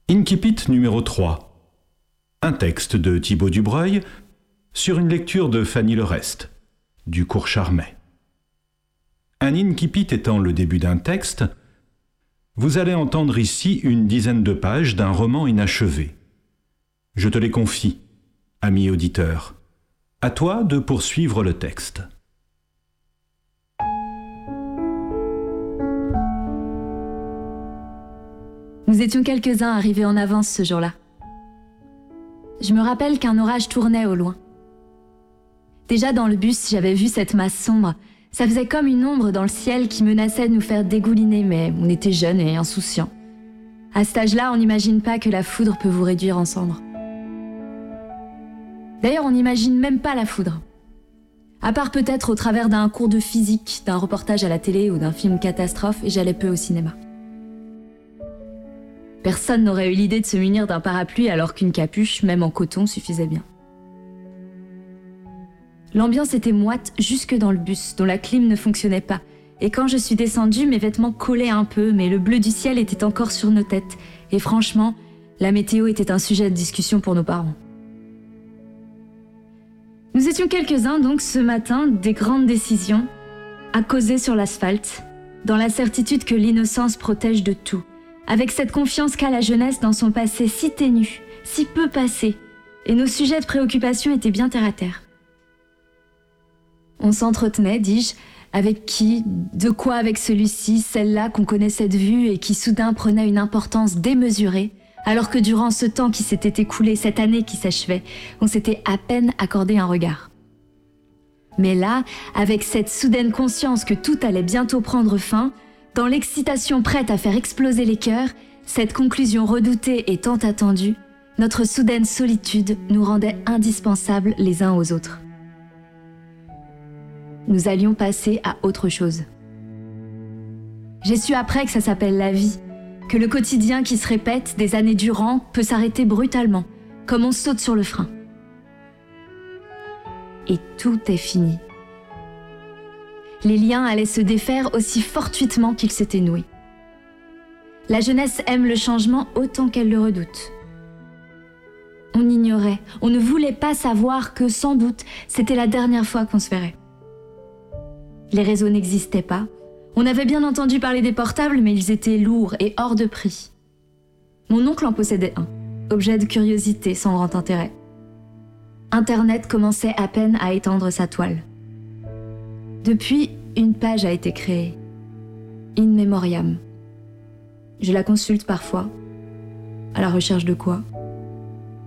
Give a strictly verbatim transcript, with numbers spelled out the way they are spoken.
Incipit numéro trois. Un texte de Thibaut Dubreuil sur une lecture de Fanny Lerest, du cours Charmet. Un incipit étant le début d'un texte, vous allez entendre ici une dizaine de pages d'un roman inachevé. Je te les confie, ami auditeur. À toi de poursuivre le texte. Nous étions quelques-uns arrivés en avance ce jour-là. Je me rappelle qu'un orage tournait au loin. Déjà dans le bus, j'avais vu cette masse sombre. Ça faisait comme une ombre dans le ciel qui menaçait de nous faire dégouliner, mais on était jeunes et insouciants. À cet âge-là, on n'imagine pas que la foudre peut vous réduire en cendres. D'ailleurs, on n'imagine même pas la foudre. À part peut-être au travers d'un cours de physique, d'un reportage à la télé ou d'un film catastrophe, et j'allais peu au cinéma. Personne n'aurait eu l'idée de se munir d'un parapluie alors qu'une capuche, même en coton, suffisait bien. L'ambiance était moite jusque dans le bus, dont la clim ne fonctionnait pas. Et quand je suis descendue, mes vêtements collaient un peu, mais le bleu du ciel était encore sur nos têtes. Et franchement, la météo était un sujet de discussion pour nos parents. Nous étions quelques-uns donc ce matin, des grandes décisions, à causer sur l'asphalte, dans la certitude que l'innocence protège de tout, avec cette confiance qu'a la jeunesse dans son passé si ténu, si peu passé, et nos sujets de préoccupation étaient bien terre à terre. On s'entretenait, dis-je, avec qui, de quoi avec celui-ci, celle-là qu'on connaissait de vue et qui soudain prenait une importance démesurée, alors que durant ce temps qui s'était écoulé, cette année qui s'achevait, on s'était à peine accordé un regard. Mais là, avec cette soudaine conscience que tout allait bientôt prendre fin, dans l'excitation prête à faire exploser les cœurs, cette conclusion redoutée et tant attendue, notre soudaine solitude nous rendait indispensables les uns aux autres. Nous allions passer à autre chose. J'ai su après que ça s'appelle la vie, que le quotidien qui se répète des années durant peut s'arrêter brutalement, comme on saute sur le frein. Et tout est fini. Les liens allaient se défaire aussi fortuitement qu'ils s'étaient noués. La jeunesse aime le changement autant qu'elle le redoute. On ignorait, on ne voulait pas savoir que, sans doute, c'était la dernière fois qu'on se verrait. Les réseaux n'existaient pas. On avait bien entendu parler des portables, mais ils étaient lourds et hors de prix. Mon oncle en possédait un, objet de curiosité sans grand intérêt. Internet commençait à peine à étendre sa toile. Depuis, une page a été créée. In Memoriam. Je la consulte parfois. À la recherche de quoi ?